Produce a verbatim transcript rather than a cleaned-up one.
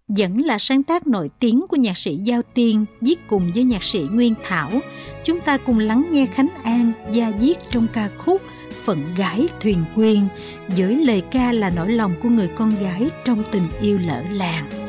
vẫn là sáng tác nổi tiếng của nhạc sĩ Giao Tiên, viết cùng với nhạc sĩ Nguyên Thảo. Chúng ta cùng lắng nghe Khánh An da diết trong ca khúc Phận Gái Thuyền Quyên, với lời ca là nỗi lòng của người con gái trong tình yêu lỡ làng.